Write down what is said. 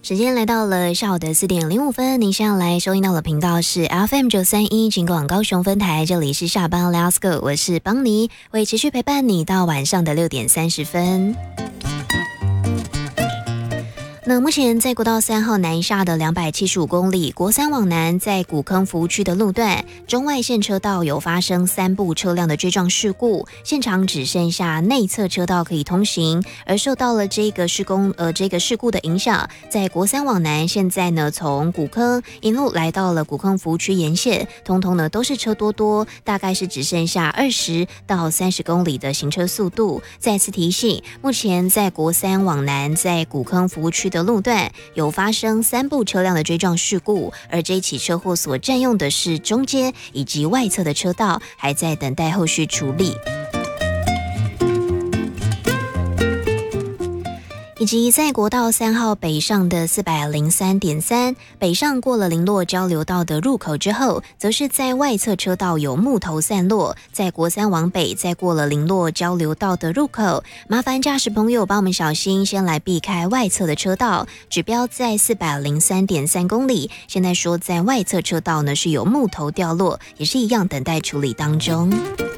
时间来到了下午的4:05，您现在来收听到的频道是 FM931 警广高雄分台，这里是下班 Let's Go， 我是邦尼，会持续陪伴你到晚上的6:30。那目前在国道3号南下的275公里，国三往南在古坑服务区的路段，中外线车道有发生3部车辆的追撞事故，现场只剩下内侧车道可以通行，而受到了这个事故的影响，在国三往南，现在呢从古坑一路来到了古坑服务区沿线，通通呢都是车多，大概是只剩下20到30公里的行车速度。再次提醒，目前在国三往南在古坑服务区的路段有发生3部车辆的追撞事故，而这一起车祸所占用的是中间以及外侧的车道，还在等待后续处理。以及在国道3号北上的403.3北上过了林洛交流道的入口之后，则是在外侧车道有木头散落，在国三往北再过了林洛交流道的入口，麻烦驾驶朋友帮我们小心，先来避开外侧的车道，指标在403.3公里，现在说在外侧车道呢是有木头掉落，也是一样等待处理当中。